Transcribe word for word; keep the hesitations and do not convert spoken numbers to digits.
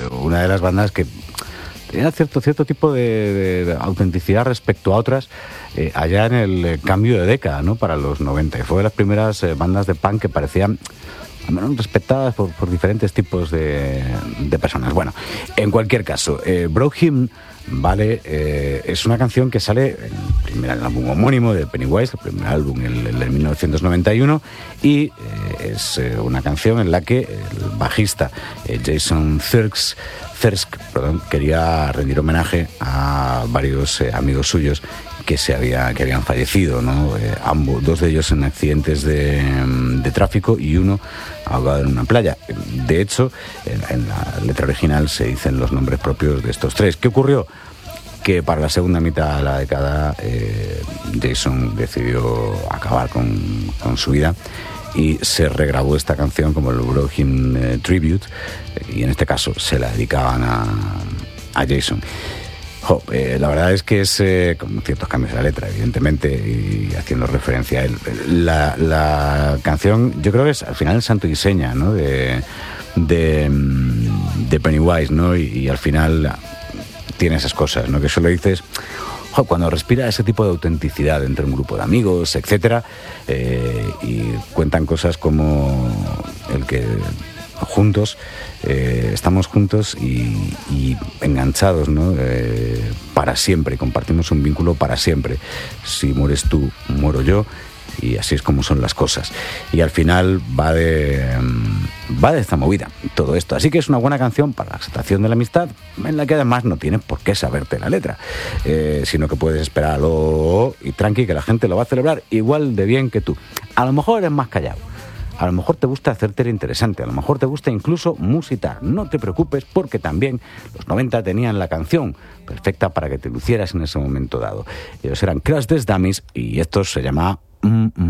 una de las bandas que tenía cierto, cierto tipo de, de, de autenticidad respecto a otras eh, allá en el eh, cambio de década, ¿no? Para los noventa. Y fue de las primeras eh, bandas de punk que parecían al menos respetadas por, por diferentes tipos de, de personas. Bueno, en cualquier caso, eh, Broke Him, vale, eh, es una canción que sale en el primer álbum homónimo de Pennywise, el primer álbum, el, el de mil novecientos noventa y uno, y eh, es eh, una canción en la que el bajista eh, Jason Thirsk, Thirsk perdón, quería rendir homenaje a varios eh, amigos suyos que se había, que habían fallecido, ¿no? Eh, ambos, dos de ellos en accidentes de, de tráfico y uno ahogado en una playa. De hecho, en, en la letra original se dicen los nombres propios de estos tres. ¿Qué ocurrió? Que para la segunda mitad de la década eh, Jason decidió acabar con, con su vida y se regrabó esta canción como el Broke Him eh, Tribute, y en este caso se la dedicaban a, a Jason. Jo, eh, la verdad es que es eh, con ciertos cambios de la letra, evidentemente, y haciendo referencia a él. La, la canción, yo creo que es al final el santo y seña, ¿no? de, de, de Pennywise, ¿no? Y, y al final tiene esas cosas, ¿no? Que solo dices, jo, cuando respira ese tipo de autenticidad entre un grupo de amigos, etcétera, eh, y cuentan cosas como el que juntos, eh, estamos juntos y, y enganchados, ¿no? Eh, para siempre, compartimos un vínculo para siempre. Si mueres tú, muero yo, y así es como son las cosas. Y al final va de va de esta movida todo esto. Así que es una buena canción para la aceptación de la amistad, en la que además no tienes por qué saberte la letra, eh, sino que puedes esperarlo y tranqui, que la gente lo va a celebrar igual de bien que tú. A lo mejor eres más callado, a lo mejor te gusta hacerte el interesante, a lo mejor te gusta incluso musitar. No te preocupes, porque también los noventa tenían la canción perfecta para que te lucieras en ese momento dado. Ellos eran Crash Test Dummies y esto se llama... Mm, mm.